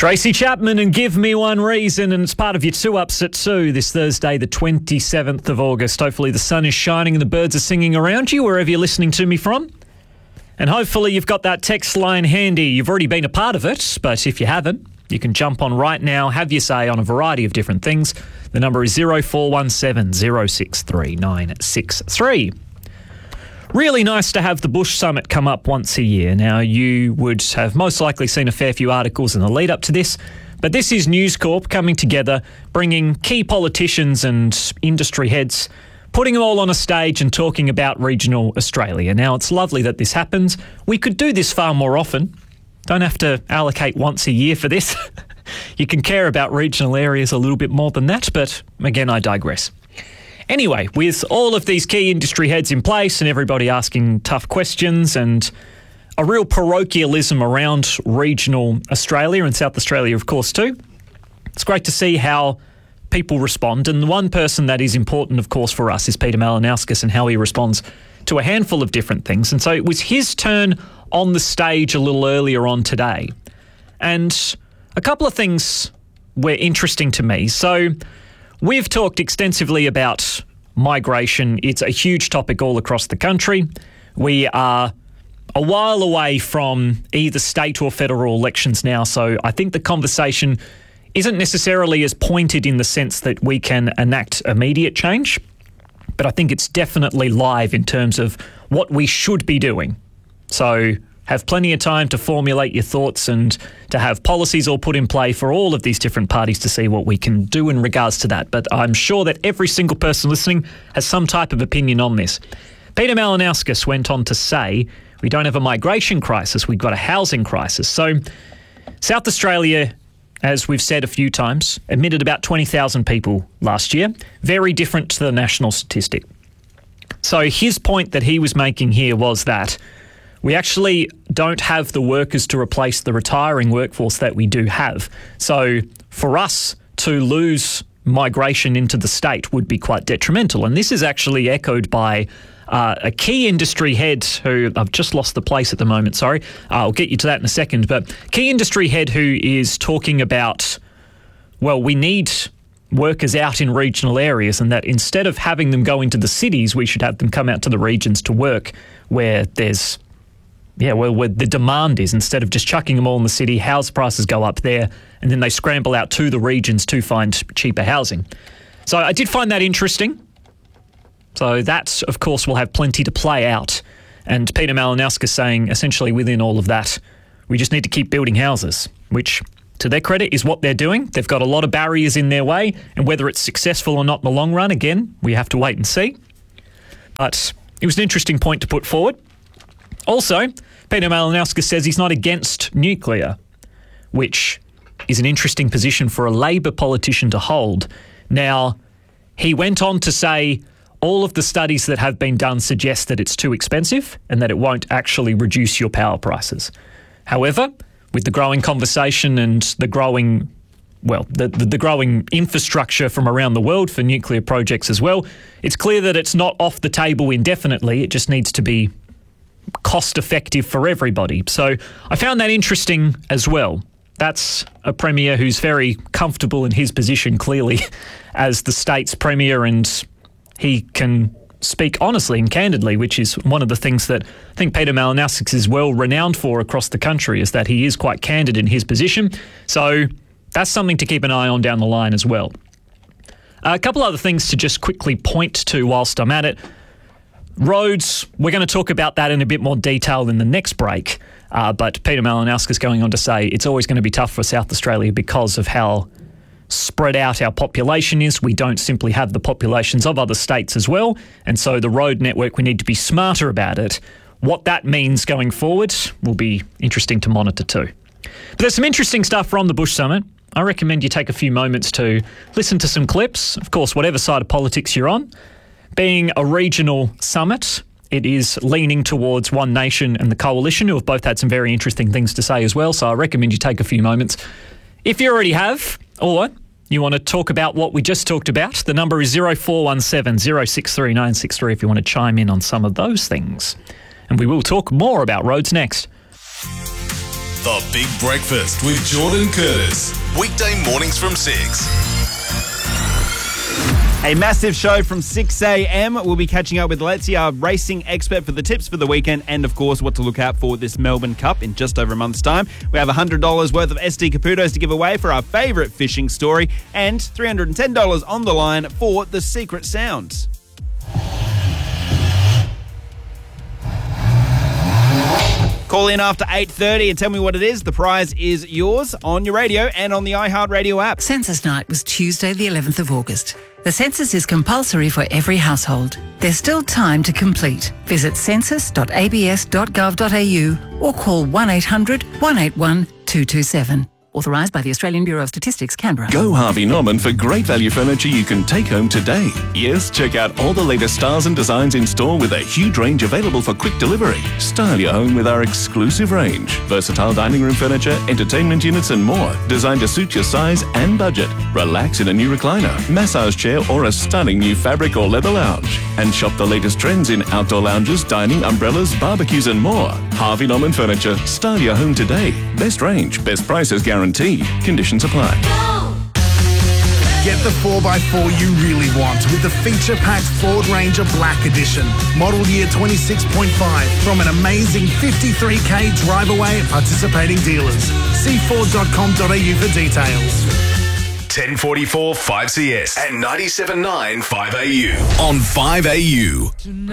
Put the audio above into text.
Tracy Chapman and Give Me One Reason, and it's part of your 2 Ups at 2 this Thursday, the 27th of August. Hopefully the sun is shining and the birds are singing around you wherever you're listening to me from. And hopefully you've got that text line handy. You've already been a part of it, but if you haven't, you can jump on right now, have your say on a variety of different things. The number is 0417 063 963. Really nice to have the Bush Summit come up once a year. Now, you would have most likely seen a fair few articles in the lead up to this, but this is News Corp coming together, bringing key politicians and industry heads, putting them all on a stage and talking about regional Australia. Now, it's lovely that this happens. We could do this far more often. Don't have to allocate once a year for this. You can care about regional areas a little bit more than that, but again, I digress. Anyway, with all of these key industry heads in place and everybody asking tough questions and a real parochialism around regional Australia and South Australia, of course, too, it's great to see how people respond. And the one person that is important, of course, for us is Peter Malinauskas and how he responds to a handful of different things. And so it was his turn on the stage a little earlier on today. And a couple of things were interesting to me. So we've talked extensively about migration. It's a huge topic all across the country. We are a while away from either state or federal elections now, so I think the conversation isn't necessarily as pointed in the sense that we can enact immediate change, but I think it's definitely live in terms of what we should be doing. So have plenty of time to formulate your thoughts and to have policies all put in play for all of these different parties to see what we can do in regards to that. But I'm sure that every single person listening has some type of opinion on this. Peter Malinauskas went on to say, we don't have a migration crisis, we've got a housing crisis. So South Australia, as we've said a few times, admitted about 20,000 people last year. Very different to the national statistic. So his point that he was making here was that we actually don't have the workers to replace the retiring workforce that we do have. So for us to lose migration into the state would be quite detrimental. And this is actually echoed by a key industry head who, I've just lost the place at the moment, sorry. I'll get you to that in a second. But key industry head who is talking about, well, we need workers out in regional areas and that instead of having them go into the cities, we should have them come out to the regions to work where there's where the demand is, instead of just chucking them all in the city, house prices go up there, and then they scramble out to the regions to find cheaper housing. So I did find that interesting. So that, of course, will have plenty to play out. And Peter Malinauskas saying, essentially within all of that, we just need to keep building houses, which, to their credit, is what they're doing. They've got a lot of barriers in their way, and whether it's successful or not in the long run, again, we have to wait and see. But it was an interesting point to put forward. Also, Peter Malinauskas says he's not against nuclear, which is an interesting position for a Labor politician to hold. Now, he went on to say all of the studies that have been done suggest that it's too expensive and that it won't actually reduce your power prices. However, with the growing conversation and the growing the growing infrastructure from around the world for nuclear projects as well, it's clear that it's not off the table indefinitely. It just needs to be cost effective for everybody. So I found that interesting as well. That's a premier who's very comfortable in his position, clearly, as the state's premier, and he can speak honestly and candidly, which is one of the things that I think Peter Malinauskas is well renowned for across the country, is that he is quite candid in his position. So that's something to keep an eye on down the line as well. A couple other things to just quickly point to whilst I'm at it. Roads, we're going to talk about that in a bit more detail in the next break, but Peter Malinauskas going on to say it's always going to be tough for South Australia because of how spread out our population is. We don't simply have the populations of other states as well, and so the road network, we need to be smarter about it. What that means going forward will be interesting to monitor too. But there's some interesting stuff from the Bush Summit. I recommend you take a few moments to listen to some clips, of course, whatever side of politics you're on. Being a regional summit, it is leaning towards One Nation and the Coalition, who have both had some very interesting things to say as well. So I recommend you take a few moments. If you already have, or you want to talk about what we just talked about, the number is 0417 063 963 if you want to chime in on some of those things. And we will talk more about roads next. The Big Breakfast with Jordan Curtis. Weekday mornings from 6. A massive show from 6 a.m. We'll be catching up with Letzi, our racing expert, for the tips for the weekend and, of course, what to look out for this Melbourne Cup in just over a month's time. We have $100 worth of SD Caputos to give away for our favourite fishing story and $310 on the line for the secret sounds. Call in after 8:30 and tell me what it is. The prize is yours on your radio and on the iHeartRadio app. Census night was Tuesday, the 11th of August. The census is compulsory for every household. There's still time to complete. Visit census.abs.gov.au or call 1800 181 227. Authorised by the Australian Bureau of Statistics, Canberra. Go Harvey Norman for great value furniture you can take home today. Yes, check out all the latest styles and designs in store with a huge range available for quick delivery. Style your home with our exclusive range. Versatile dining room furniture, entertainment units and more, designed to suit your size and budget. Relax in a new recliner, massage chair or a stunning new fabric or leather lounge. And shop the latest trends in outdoor lounges, dining, umbrellas, barbecues and more. Harvey Norman Furniture. Style your home today. Best range, best prices guaranteed. Conditions apply. Get the 4x4 you really want with the feature-packed Ford Ranger Black Edition. Model year 26.5 from an amazing 53k drive away at participating dealers. See Ford.com.au for details. 1044 5CS and 97.9 5AU on 5AU.